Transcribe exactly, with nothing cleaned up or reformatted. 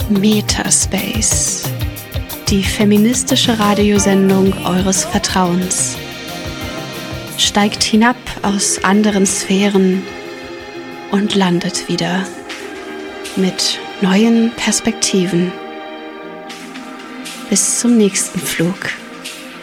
Metaspace, die feministische Radiosendung eures Vertrauens. Steigt hinab aus anderen Sphären und landet wieder mit neuen Perspektiven. Bis zum nächsten Flug.